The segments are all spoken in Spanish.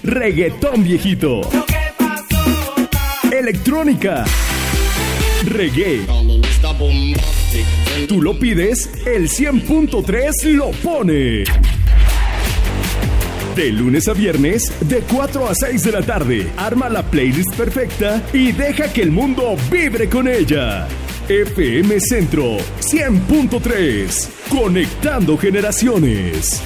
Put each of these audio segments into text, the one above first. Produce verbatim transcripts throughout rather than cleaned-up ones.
reggaetón viejito, electrónica, reggae. Tú lo pides, el cien punto tres lo pone. De lunes a viernes, de cuatro a seis de la tarde, arma la playlist perfecta y deja que el mundo vibre con ella. F M Centro cien punto tres, conectando generaciones.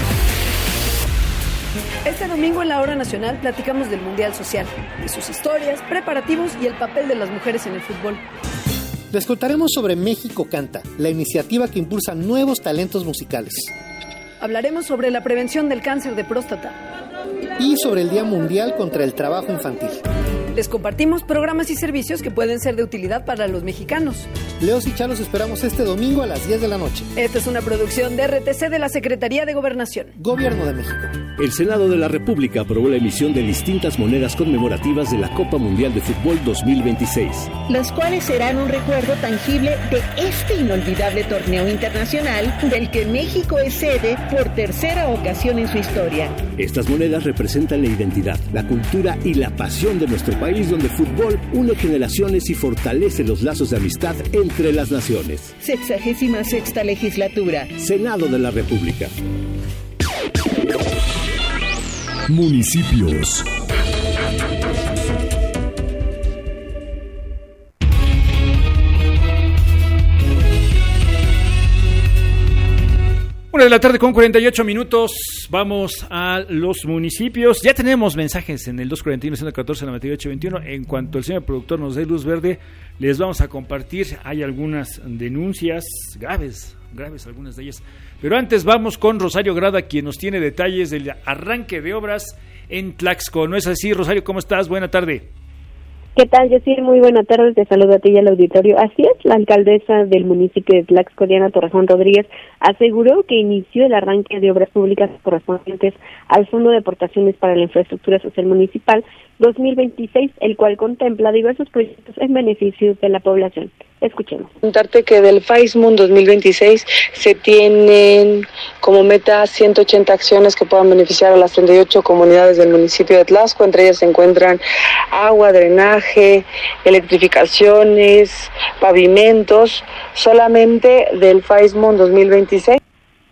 Este domingo en la Hora Nacional platicamos del Mundial Social, de sus historias, preparativos y el papel de las mujeres en el fútbol. Les contaremos sobre México Canta, la iniciativa que impulsa nuevos talentos musicales. Hablaremos sobre la prevención del cáncer de próstata. Y sobre el Día Mundial contra el Trabajo Infantil. Les compartimos programas y servicios que pueden ser de utilidad para los mexicanos. Leos y Chalos esperamos este domingo a las diez de la noche. Esta es una producción de R T C de la Secretaría de Gobernación. Gobierno de México. El Senado de la República aprobó la emisión de distintas monedas conmemorativas de la Copa Mundial de Fútbol dos mil veintiséis. Las cuales serán un recuerdo tangible de este inolvidable torneo internacional del que México es sede por tercera ocasión en su historia. Estas monedas representan la identidad, la cultura y la pasión de nuestro país, donde el fútbol une generaciones y fortalece los lazos de amistad entre las naciones. Sexagésima sexta legislatura. Senado de la República. Municipios. Una de la tarde con cuarenta y ocho minutos, vamos a los municipios. Ya tenemos mensajes en el dos cuarenta y uno, ciento catorce, noventa y ocho, veintiuno. En cuanto el señor productor nos dé luz verde, les vamos a compartir. Hay algunas denuncias graves, graves algunas de ellas. Pero antes vamos con Rosario Grada, quien nos tiene detalles del arranque de obras en Tlaxco. ¿No es así, Rosario? ¿Cómo estás? Buena tarde. ¿Qué tal, Yacir? Muy buena tarde, te saludo a ti y al auditorio. Así es, la alcaldesa del municipio de Tlaxco, Diana Torrejón Rodríguez, aseguró que inició el arranque de obras públicas correspondientes al Fondo de Aportaciones para la Infraestructura Social Municipal dos mil veintiséis, el cual contempla diversos proyectos en beneficio de la población. Escuchemos. Contarte que del FAISMUN dos mil veintiséis se tienen como meta ciento ochenta acciones que puedan beneficiar a las treinta y ocho comunidades del municipio de Tlaxco. Entre ellas se encuentran agua, drenaje, electrificaciones, pavimentos, solamente del FAISMUN dos mil veintiséis.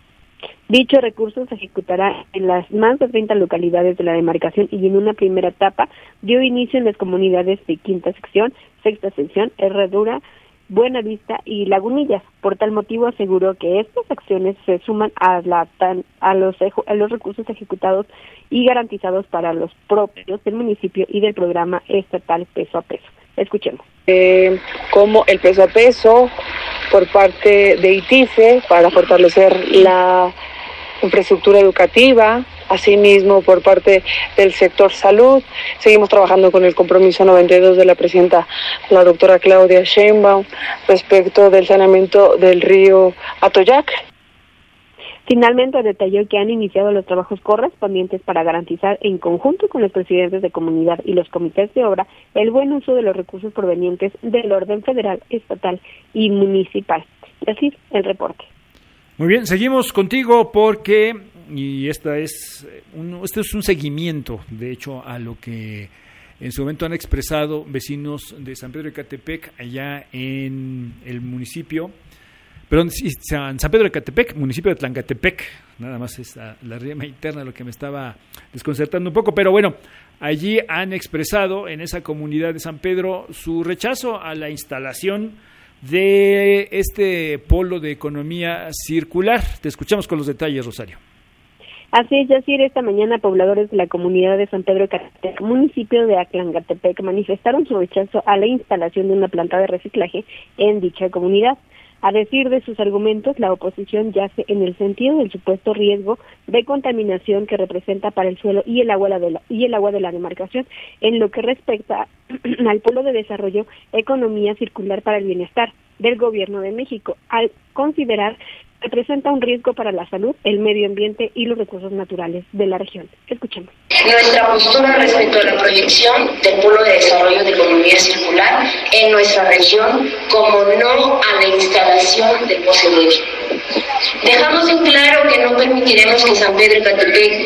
Dicho recurso se ejecutará en las más de treinta localidades de la demarcación y en una primera etapa dio inicio en las comunidades de Quinta Sección, Sexta Sección, Herradura, Buenavista y Lagunillas. Por tal motivo aseguró que estas acciones se suman a, la, a, los, a los recursos ejecutados y garantizados para los propios del municipio y del programa estatal Peso a Peso. Escuchemos. Eh, como el peso a peso por parte de ITIFE para fortalecer la infraestructura educativa, asimismo por parte del sector salud. Seguimos trabajando con el compromiso noventa y dos de la presidenta, la doctora Claudia Sheinbaum, respecto del saneamiento del río Atoyac. Finalmente detalló que han iniciado los trabajos correspondientes para garantizar, en conjunto con los presidentes de comunidad y los comités de obra, el buen uso de los recursos provenientes del orden federal, estatal y municipal. Es decir, el reporte. Muy bien, seguimos contigo porque, y esta es un, este es un seguimiento, de hecho, a lo que en su momento han expresado vecinos de San Pedro de Ecatepec, allá en el municipio, perdón, San Pedro de Ecatepec, municipio de Tlancatepec, nada más es la, la rima interna lo que me estaba desconcertando un poco, pero bueno, allí han expresado en esa comunidad de San Pedro su rechazo a la instalación de este polo de economía circular. Te escuchamos con los detalles, Rosario. Así es, Yacir, esta mañana pobladores de la comunidad de San Pedro de Ecatepec, municipio de Atlangatepec, manifestaron su rechazo a la instalación de una planta de reciclaje en dicha comunidad. A decir de sus argumentos, la oposición yace en el sentido del supuesto riesgo de contaminación que representa para el suelo y el agua de la, y el agua de la demarcación en lo que respecta al Polo de Desarrollo Economía Circular para el Bienestar del Gobierno de México, al considerar que presenta un riesgo para la salud, el medio ambiente y los recursos naturales de la región. Escuchemos. Nuestra postura respecto a la proyección del Polo de Desarrollo de Economía Circular en nuestra región, como no a la instalación del poseedor. Dejamos en claro que no permitiremos que San Pedro Ecatepec